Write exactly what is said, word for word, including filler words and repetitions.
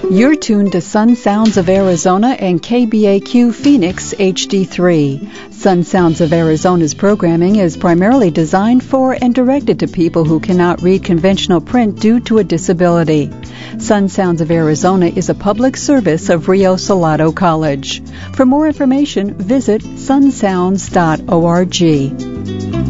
You're tuned to Sun Sounds of Arizona and K B A Q Phoenix H D three. Sun Sounds of Arizona's programming is primarily designed for and directed to people who cannot read conventional print due to a disability. Sun Sounds of Arizona is a public service of Rio Salado College. For more information, visit sun sounds dot org.